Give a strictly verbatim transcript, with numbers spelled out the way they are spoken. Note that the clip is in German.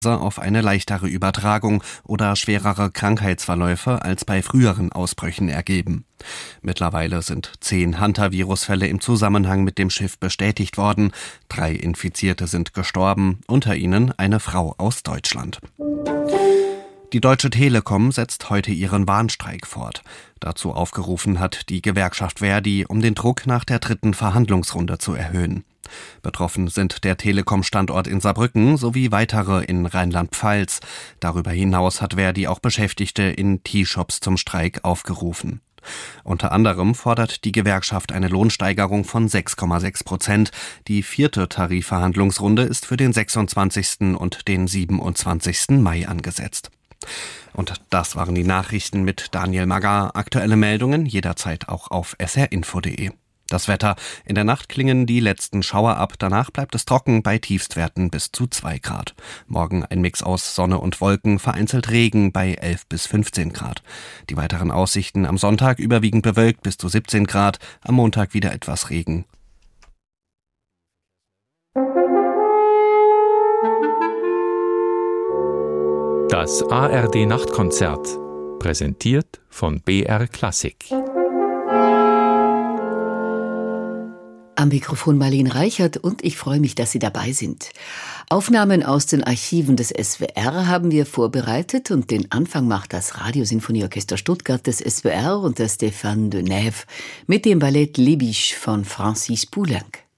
auf eine leichtere Übertragung oder schwerere Krankheitsverläufe als bei früheren Ausbrüchen ergeben. Mittlerweile sind zehn Hantavirus-Fälle im Zusammenhang mit dem Schiff bestätigt worden. Drei Infizierte sind gestorben, unter ihnen eine Frau aus Deutschland. Die Deutsche Telekom setzt heute ihren Warnstreik fort. Dazu aufgerufen hat die Gewerkschaft Verdi, um den Druck nach der dritten Verhandlungsrunde zu erhöhen. Betroffen sind der Telekom-Standort in Saarbrücken sowie weitere in Rheinland-Pfalz. Darüber hinaus hat Verdi auch Beschäftigte in T-Shops zum Streik aufgerufen. Unter anderem fordert die Gewerkschaft eine Lohnsteigerung von sechs Komma sechs Prozent. Die vierte Tarifverhandlungsrunde ist für den sechsundzwanzigsten und den siebenundzwanzigsten Mai angesetzt. Und das waren die Nachrichten mit Daniel Maggar. Aktuelle Meldungen jederzeit auch auf s r info punkt d e. Das Wetter: In der Nacht klingen die letzten Schauer ab, danach bleibt es trocken bei Tiefstwerten bis zu zwei Grad. Morgen ein Mix aus Sonne und Wolken, vereinzelt Regen bei elf bis fünfzehn Grad. Die weiteren Aussichten: am Sonntag überwiegend bewölkt bis zu siebzehn Grad, am Montag wieder etwas Regen. Das A R D-Nachtkonzert, präsentiert von B R Klassik. Am Mikrofon Marlene Reichert und ich freue mich, dass Sie dabei sind. Aufnahmen aus den Archiven des S W R haben wir vorbereitet und den Anfang macht das Radiosinfonieorchester Stuttgart des S W R unter Stéphane Denève mit dem Ballett Les Biches von Francis Poulenc.